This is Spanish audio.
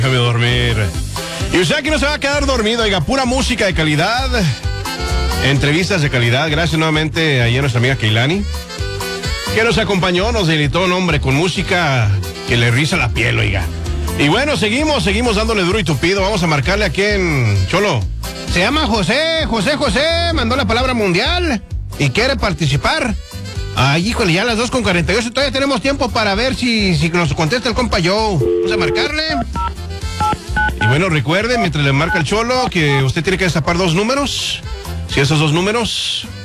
Déjame dormir. Y usted aquí no se va a quedar dormido, oiga, pura música de calidad, entrevistas de calidad. Gracias nuevamente a nuestra amiga Keilani, que nos acompañó, nos deleitó, hombre, con música que le riza la piel, oiga. Y bueno, seguimos dándole duro y tupido. Vamos a marcarle aquí en Cholo. Se llama José, mandó la palabra mundial y quiere participar. Ay, híjole, ya las 2:48, todavía tenemos tiempo para ver si nos contesta el compa Joe. Vamos a marcarle. Y bueno, recuerde, mientras le marca el Cholo, que usted tiene que destapar 2 números. Si esos 2 números